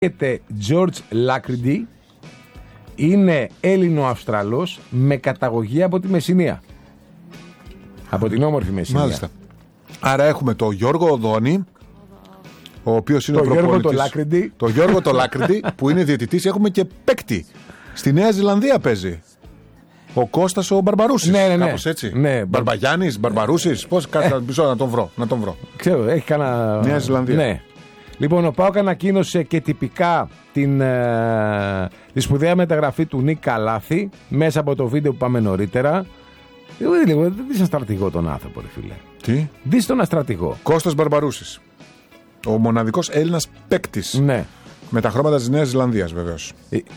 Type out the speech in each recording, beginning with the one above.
Λέγεται George Lacridie, είναι Έλληνο-Αυστραλός με καταγωγή από τη Μεσσηνία. Από την όμορφη Μεσσηνία. Μάλιστα. Άρα έχουμε τον Γιώργο Οδόνη, ο οποίος είναι ο προπονητής. Το Γιώργο το Λάκριντι, που είναι διαιτητής. Έχουμε και παίκτη. Στη Νέα Ζηλανδία παίζει. Ο Κώστας ο Μπαρμπαρούσης. Ναι. Κάπως έτσι. Ναι. Μπαρμπαγιάννης, Μπαρμπαρούσης. Πώς, κάτσε να τον βρω. Ξέρω, έχει κανένα. Νέα Ζηλανδία. Ναι. Λοιπόν, ο ΠΑΟΚ ανακοίνωσε και τυπικά τη σπουδαία μεταγραφή του Νίκ Καλάθη μέσα από το βίντεο που πάμε νωρίτερα. Δεν δεις αστρατηγό τον άνθρωπο, ρε φίλε. Τι? Δεις τον αστρατηγό. Κώστας Μπαρμπαρούσης. Ο μοναδικός Έλληνας παίκτης. Ναι. Με τα χρώματα της Νέας Ζηλανδίας, βεβαίως.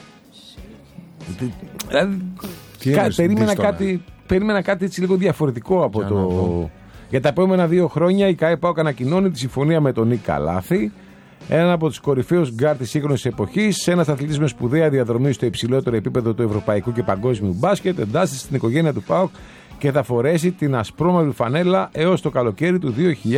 Περίμενα κάτι έτσι λίγο διαφορετικό από το. Για τα επόμενα 2 χρόνια η ΚΑΕ ΠΑΟΚ ανακοινώνει τη συμφωνία με τον Νίκ Καλάθη, έναν από τους κορυφαίους γκάρ της σύγχρονης εποχής, ένας αθλητής με σπουδαία διαδρομή στο υψηλότερο επίπεδο του ευρωπαϊκού και παγκόσμιου μπάσκετ, εντάσσεται στην οικογένεια του ΠΑΟΚ και θα φορέσει την ασπρόμαυρη φανέλα έως το καλοκαίρι του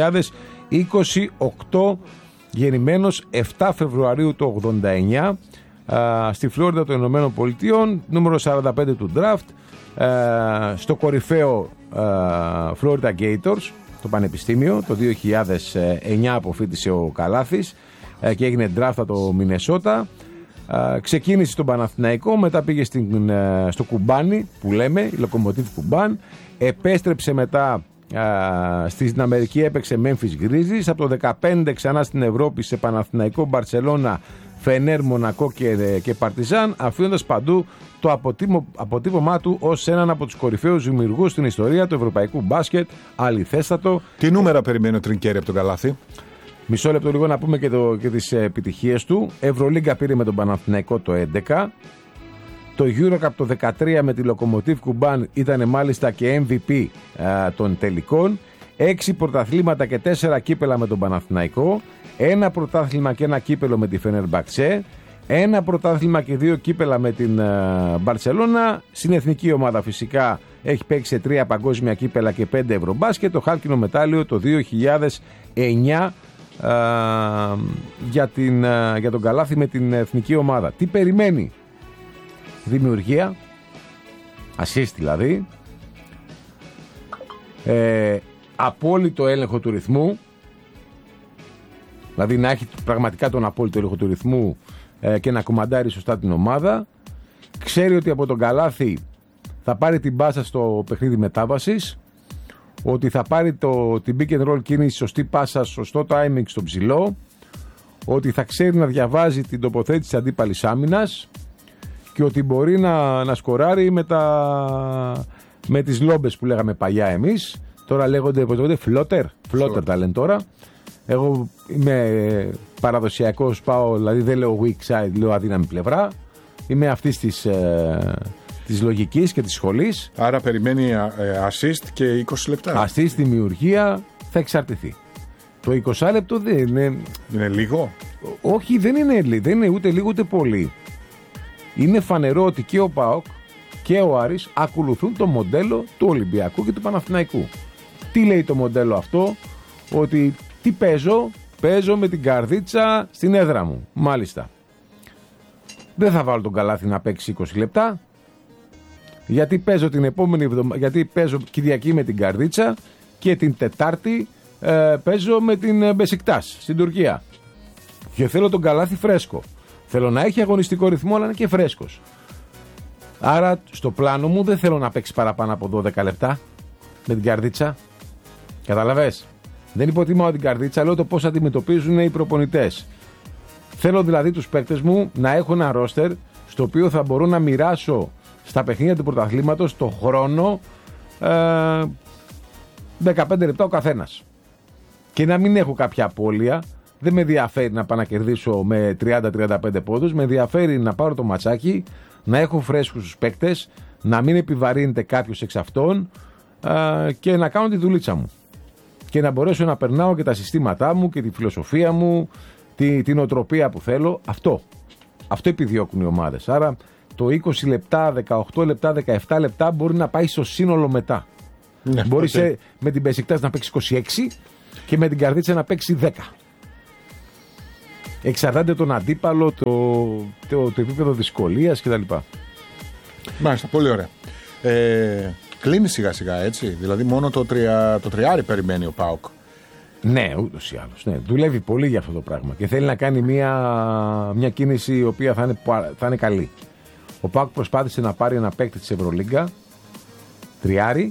2028, γεννημένος 7 Φεβρουαρίου του 89 στη Φλόριντα των Ηνωμένων Πολιτειών, νούμερο 45 του draft, στο κορυφαίο Florida Gators, το πανεπιστήμιο. Το 2009 αποφοίτησε ο Καλάθης και έγινε draft από το Μινεσότα. Ξεκίνησε στον Παναθηναϊκό, μετά πήγε στο Κουμπάνι που λέμε, η Λοκομοτίβ Κουμπάν. Επέστρεψε μετά στην Αμερική, έπαιξε Memphis Grizzlies. Από το 2015 ξανά στην Ευρώπη σε Παναθηναϊκό, Μπαρσελώνα, Φενέρ, Μονακό και Παρτιζάν, αφήνοντας παντού το αποτύπωμά του ως έναν από τους κορυφαίους δημιουργούς στην ιστορία του ευρωπαϊκού μπάσκετ. Αληθέστατο. Τι νούμερα περιμένει ο Τρινκέρι από τον Καλάθη? Μισό λεπτό λίγο να πούμε και τις επιτυχίες του. Ευρωλίγκα πήρε με τον Παναθηναϊκό το 2011. Το EuroCup το 2013 με τη Λοκομοτίβ Κουμπάν ήταν μάλιστα και MVP των τελικών. 6 πρωταθλήματα και 4 κύπελα με τον Παναθηναϊκό. 1 πρωτάθλημα και 1 κύπελο με τη Φενερμπαχτσέ. 1 πρωτάθλημα και 2 κύπελα με την Μπαρσελώνα. Στην εθνική ομάδα φυσικά έχει παίξει σε 3 παγκόσμια κύπελα και 5 ευρωμπάσκετ. Το χάλκινο μετάλλιο το 2009 για τον Καλάθη με την εθνική ομάδα. Τι περιμένει? Δημιουργία, assist δηλαδή, απόλυτο έλεγχο του ρυθμού, δηλαδή να έχει πραγματικά τον απόλυτο έλεγχο του ρυθμού και να κομμαντάρει σωστά την ομάδα. Ξέρει ότι από τον Καλάθη θα πάρει την πάσα στο παιχνίδι μετάβασης, ότι θα πάρει την pick and roll κίνηση, σωστή πάσα, σωστό timing στο ψηλό, ότι θα ξέρει να διαβάζει την τοποθέτηση της αντίπαλης άμυνας και ότι μπορεί να σκοράρει με τις λόμπες που λέγαμε παλιά εμείς. Τώρα λέγονται φλότερ τα λένε τώρα. Εγώ είμαι παραδοσιακός, πάω, δηλαδή δεν λέω weak side, λέω αδύναμη πλευρά. Είμαι αυτής της λογικής και της σχολής. Άρα περιμένει assist και 20 λεπτά. Assist, δημιουργία, θα εξαρτηθεί. Το 20 λεπτό δεν είναι... Είναι λίγο? Όχι, δεν είναι ούτε λίγο ούτε πολύ. Είναι φανερό ότι και ο ΠΑΟΚ και ο Άρης ακολουθούν το μοντέλο του Ολυμπιακού και του Παναθηναϊκού. Τι λέει το μοντέλο αυτό? Ότι τι παίζω με την καρδίτσα στην έδρα μου. Μάλιστα. Δεν θα βάλω τον Καλάθη να παίξει 20 λεπτά. Γιατί παίζω την επόμενη εβδομάδα, γιατί παίζω Κυριακή με την καρδίτσα και την Τετάρτη παίζω με την Μπεσικτάς στην Τουρκία. Και θέλω τον Καλάθη φρέσκο. Θέλω να έχει αγωνιστικό ρυθμό, αλλά είναι και φρέσκος. Άρα στο πλάνο μου δεν θέλω να παίξει παραπάνω από 12 λεπτά με την καρδίτσα. Καταλαβες? Δεν υποτιμάω την καρδίτσα, λέω το πώς αντιμετωπίζουν οι προπονητές. Θέλω δηλαδή τους παίκτες μου να έχω ένα ρόστερ στο οποίο θα μπορώ να μοιράσω στα παιχνίδια του πρωταθλήματος το χρόνο 15 λεπτά ο καθένας. Και να μην έχω κάποια απώλεια. Δεν με ενδιαφέρει να πάω να κερδίσω με 30-35 πόντους. Με ενδιαφέρει να πάρω το ματσάκι, να έχω φρέσκους τους παίκτες, να μην επιβαρύνεται κάποιος εξ αυτών και να κάνω τη δουλίτσα μου. Και να μπορέσω να περνάω και τα συστήματά μου και τη φιλοσοφία μου, την οτροπία που θέλω. Αυτό επιδιώκουν οι ομάδες. Άρα το 20 λεπτά, 18 λεπτά, 17 λεπτά μπορεί να πάει στο σύνολο μετά. Ναι, μπορεί με την Μπεσικτάς να παίξει 26 και με την Καρδίτσα να παίξει 10. Εξαρτάται τον αντίπαλο, το επίπεδο δυσκολίας κτλ. Μάλιστα, πολύ ωραία. Κλείνει σιγά σιγά, έτσι. Δηλαδή μόνο το τριάρι περιμένει ο ΠΑΟΚ. Ναι, ούτως ή άλλως. Ναι. Δουλεύει πολύ για αυτό το πράγμα και θέλει να κάνει μια κίνηση η οποία θα είναι καλή. Ο ΠΑΟΚ προσπάθησε να πάρει ένα παίκτη της Ευρωλίγκα, τριάρι,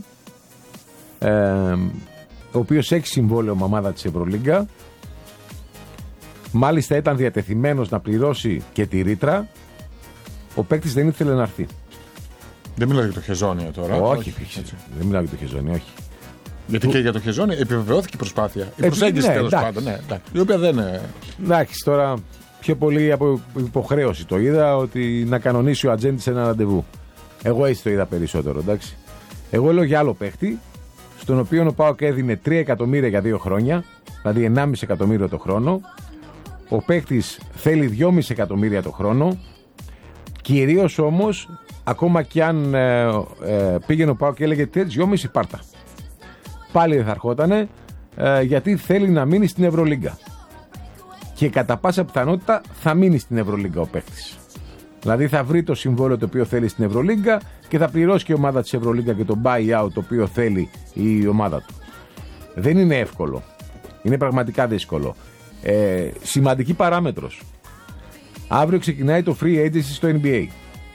ο οποίος έχει συμβόλαιο με ομάδα της Ευρωλίγκα. Μάλιστα ήταν διατεθειμένος να πληρώσει και τη ρήτρα. Ο παίκτης δεν ήθελε να έρθει. Δεν μιλάω για το Χεζόνιο τώρα. Όχι, δεν μιλάω για το Χεζόνιο, όχι. Γιατί και για το Χεζόνιο επιβεβαιώθηκε η προσπάθεια. Η προσέγγιση τέλος πάντων. Ναι, η οποία δεν είναι. Εντάξει, τώρα πιο πολύ από υποχρέωση το είδα ότι να κανονίσει ο ατζέντης ένα ραντεβού. Εγώ έτσι το είδα περισσότερο, εντάξει. Εγώ λέω για άλλο παίχτη, στον οποίο ο ΠΑΟΚ έδινε 3 εκατομμύρια για 2 χρόνια, δηλαδή 1,5 εκατομμύριο το χρόνο. Ο παίχτης θέλει 2,5 εκατομμύρια το χρόνο. Κυρίως όμως, ακόμα κι αν πήγαινε ο ΠΑΟΚ και έλεγε 2,5 πάρτα, πάλι δεν θα ερχότανε, γιατί θέλει να μείνει στην Ευρωλίγκα. Και κατά πάσα πιθανότητα θα μείνει στην Ευρωλίγκα ο παίχτης. Δηλαδή θα βρει το συμβόλαιο το οποίο θέλει στην Ευρωλίγκα και θα πληρώσει και η ομάδα της Ευρωλίγκα και το buyout το οποίο θέλει η ομάδα του. Δεν είναι εύκολο. Είναι πραγματικά δύσκολο. Σημαντική παράμετρος. Αύριο ξεκινάει το free agency στο NBA.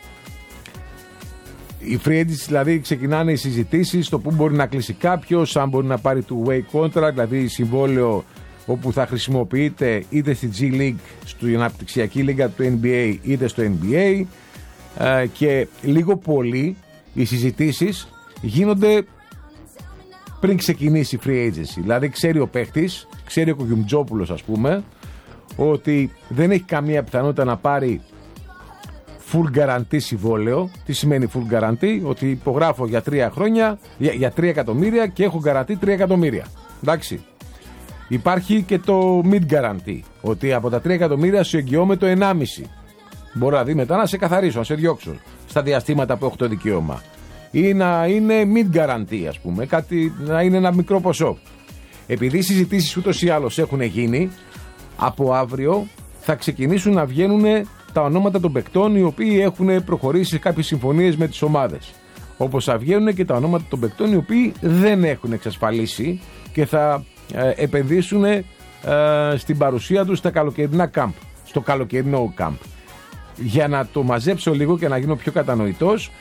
Οι free agency, δηλαδή ξεκινάνε οι συζητήσεις στο που μπορεί να κλείσει κάποιος, αν μπορεί να πάρει two-way contract, δηλαδή συμβόλαιο όπου θα χρησιμοποιείται είτε στη G League, στην αναπτυξιακή λίγα του NBA, είτε στο NBA, και λίγο πολύ οι συζητήσεις γίνονται πριν ξεκινήσει η free agency. Δηλαδή ξέρει ο παίχτης, ξέρει ο Κουγιουμτζόπουλος ας πούμε, ότι δεν έχει καμία πιθανότητα να πάρει full guarantee συμβόλαιο. Τι σημαίνει full guarantee? Ότι υπογράφω για 3 χρόνια, για 3 εκατομμύρια και έχω guarantee 3 εκατομμύρια. Εντάξει. Υπάρχει και το mid guarantee, ότι από τα 3 εκατομμύρια σου εγγυώμαι το 1,5. Μπορώ δηλαδή μετά να σε καθαρίσω, να σε διώξω στα διαστήματα που έχω το δικαίωμα. Ή να είναι mid guarantee, ας πούμε, κάτι, να είναι ένα μικρό ποσό. Επειδή οι συζητήσεις ούτως ή άλλως έχουν γίνει, από αύριο θα ξεκινήσουν να βγαίνουν τα ονόματα των παικτών οι οποίοι έχουν προχωρήσει σε κάποιες συμφωνίες με τις ομάδες. Όπως θα βγαίνουν και τα ονόματα των παικτών οι οποίοι δεν έχουν εξασφαλίσει και θα επενδύσουν στην παρουσία τους στα καλοκαιρινά κάμπ, στο καλοκαιρινό κάμπ. Για να το μαζέψω λίγο και να γίνω πιο κατανοητός,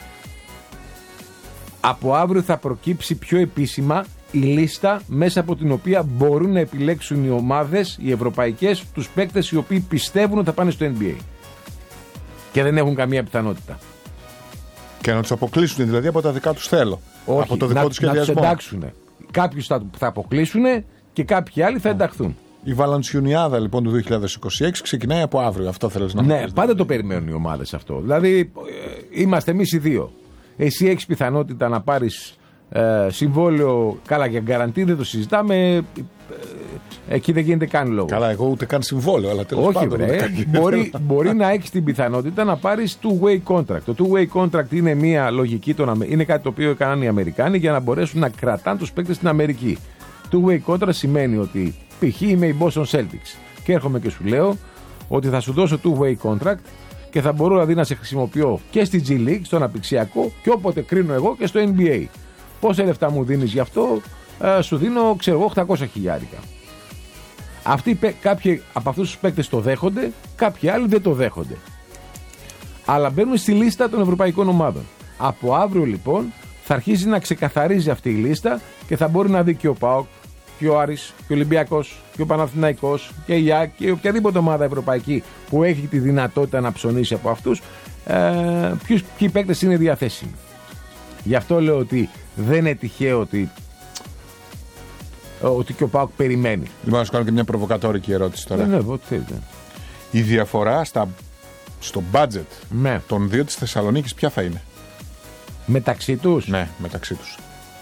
από αύριο θα προκύψει πιο επίσημα η λίστα μέσα από την οποία μπορούν να επιλέξουν οι ομάδες, οι ευρωπαϊκές, τους παίκτες οι οποίοι πιστεύουν ότι θα πάνε στο NBA και δεν έχουν καμία πιθανότητα. Και να τους αποκλείσουν δηλαδή από τα δικά τους θέλω. Όχι, από το δικό τους σχεδιασμό. Να τους εντάξουν. Κάποιους θα αποκλείσουν και κάποιοι άλλοι θα ενταχθούν. Η Βαλαντσιουνιάδα λοιπόν του 2026 ξεκινάει από αύριο. Αυτό θέλεις να ναι, πάντα το περιμένουν οι ομάδες αυτό. Δηλαδή είμαστε εμείς οι δύο. Εσύ έχεις πιθανότητα να πάρεις συμβόλαιο, καλά, για γκαραντί δεν το συζητάμε, εκεί δεν γίνεται καν λόγο. Καλά, εγώ ούτε καν συμβόλαιο, αλλά τέλος πάντων. Μπορεί να έχεις την πιθανότητα να πάρεις two-way contract. Το two-way contract είναι μια λογική, είναι κάτι το οποίο έκαναν οι Αμερικάνοι για να μπορέσουν να κρατάνε τους παίκτες στην Αμερική. Two-way contract σημαίνει ότι π.χ. είμαι η Boston Celtics και έρχομαι και σου λέω ότι θα σου δώσω two-way contract και θα μπορώ δηλαδή να σε χρησιμοποιώ και στη G League, στο αναπτυξιακό, και όποτε κρίνω εγώ και στο NBA. Πόσα λεφτά μου δίνεις γι' αυτό? Σου δίνω, ξέρω εγώ, 800 χιλιάρικα. Κάποιοι από αυτούς τους παίκτες το δέχονται, κάποιοι άλλοι δεν το δέχονται. Αλλά μπαίνουν στη λίστα των ευρωπαϊκών ομάδων. Από αύριο λοιπόν θα αρχίσει να ξεκαθαρίζει αυτή η λίστα και θα μπορεί να δει και ο ΠΑΟΚ και ο Άρης και ο Ολυμπιακός και ο Παναθηναϊκός και η ΑΕΚ και οποιαδήποτε ομάδα ευρωπαϊκή που έχει τη δυνατότητα να ψωνίσει από αυτούς, ποιοι παίκτες είναι διαθέσιμοι. Γι' αυτό λέω ότι δεν είναι τυχαίο ότι και ο ΠΑΟΚ περιμένει. Λοιπόν, να σου κάνω και μια προβοκατόρικη ερώτηση τώρα. Ναι, ό,τι θέλετε. Η διαφορά στο budget των δύο της Θεσσαλονίκης ποια θα είναι? Μεταξύ τους? Ναι, μεταξύ τους.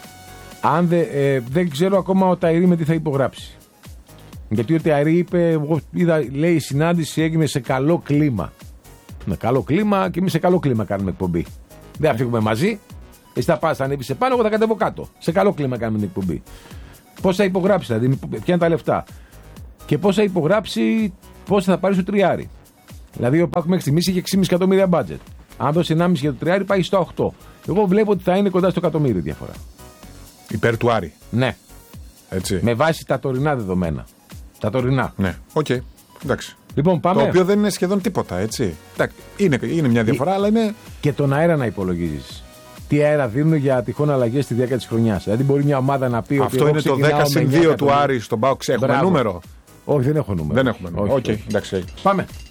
Δεν ξέρω ακόμα ο Ταϊρή με τι θα υπογράψει. Γιατί ο Ταϊρή είπε, εγώ είδα, λέει, η συνάντηση έγινε σε καλό κλίμα. Με καλό κλίμα και εμείς σε καλό κλίμα κάνουμε εκπομπή. Δεν θα φύγουμε μαζί. Εσύ θα πας, θα ανέβεις σε πάνω, εγώ θα κατέβω κάτω. Σε καλό κλίμα κάνουμε την εκπομπή. Πώς θα υπογράψει, δηλαδή, ποια είναι τα λεφτά. Και πώς θα υπογράψει, πώς θα πάρει το τριάρι. Δηλαδή ο ΠΑΟΚ μέχρι στιγμής είχε 6,5 εκατομμύρια budget. Αν δώσει 1,5 για το τριάρι, πάει στο 8. Εγώ βλέπω ότι θα είναι κοντά στο εκατομμύριο διαφορά. Υπέρ του Άρη. Ναι. Έτσι. Με βάση τα τωρινά δεδομένα. Τα τωρινά. Ναι. Οκ. Okay. Εντάξει. Λοιπόν, πάμε. Το οποίο δεν είναι σχεδόν τίποτα, έτσι. Είναι μια διαφορά, αλλά είναι. Και τον αέρα να υπολογίζεις. Τι αέρα δίνουν για τυχόν αλλαγές στη διάρκεια της χρονιάς. Δηλαδή, μπορεί μια ομάδα να πει. Αυτό ότι είναι το 10-2 του Άρη στον ΠΑΟΚ. Έχουμε νούμερο. Όχι, δεν έχω νούμερο. Δεν έχουμε νούμερο. Οκ, εντάξει. Πάμε.